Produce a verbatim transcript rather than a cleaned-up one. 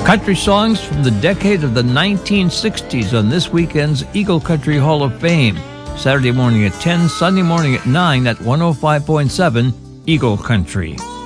Country songs from the decade of the nineteen sixties on this weekend's Eagle Country Hall of Fame. Saturday morning at ten, Sunday morning at nine at one oh five point seven Eagle Country.